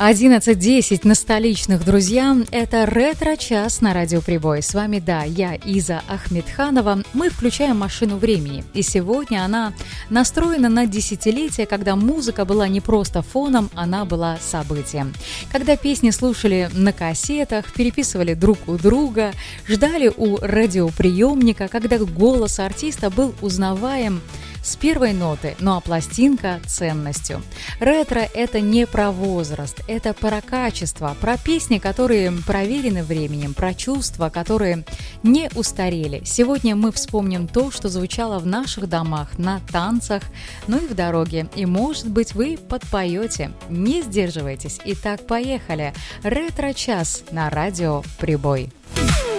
11:10 на столичных, друзья. Это ретро-час на Радио Прибой. С вами, я, Иза Ахмедханова. Мы включаем машину времени. И сегодня она настроена на десятилетие, когда музыка была не просто фоном, она была событием. Когда песни слушали на кассетах, переписывали друг у друга, ждали у радиоприемника, когда голос артиста был узнаваем с первой ноты, ну а пластинка – ценностью. Ретро – это не про возраст, это про качество, про песни, которые проверены временем, про чувства, которые не устарели. Сегодня мы вспомним то, что звучало в наших домах, на танцах, ну и в дороге. И, может быть, вы подпоете. Не сдерживайтесь. Итак, поехали. Ретро-час на Радио Прибой.